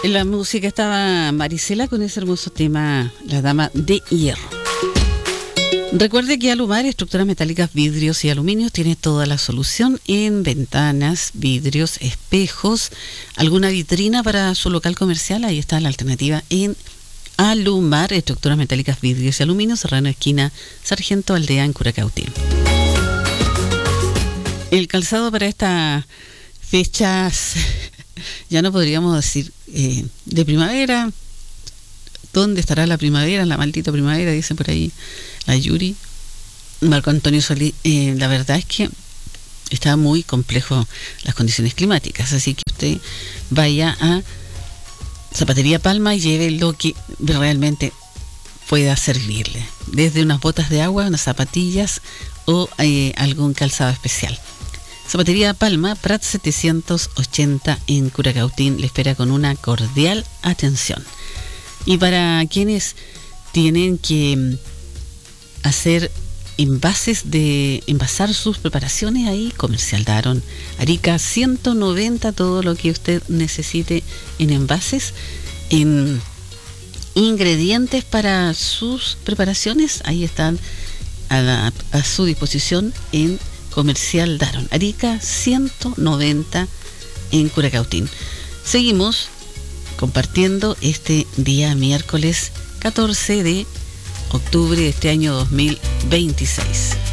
En la música estaba Marisela con ese hermoso tema, La Dama de Hierro. Recuerde que Alumar, estructuras metálicas, vidrios y aluminios, tiene toda la solución en ventanas, vidrios, espejos, alguna vitrina para su local comercial. Ahí está la alternativa en Alumar, estructuras metálicas, vidrios y aluminios, Serrano esquina Sargento Aldea en Curacautín. El calzado para estas fechas, ya no podríamos decir de primavera. ¿Dónde estará la primavera? La maldita primavera, dicen por ahí la Yuri. Marco Antonio Solís, la verdad es que está muy complejo las condiciones climáticas, así que usted vaya a Zapatería Palma y lleve lo que realmente pueda servirle, desde unas botas de agua, unas zapatillas o algún calzado especial. Zapatería Palma, Prat 780 en Curacautín, le espera con una cordial atención. Y para quienes tienen que hacer envasar sus preparaciones, ahí Comercial Daron, Arica 190, todo lo que usted necesite en envases, en ingredientes para sus preparaciones, ahí están a su disposición en Comercial Daron, Arica 190 en Curacautín. Seguimos compartiendo este día miércoles 14 de octubre de este año 2026.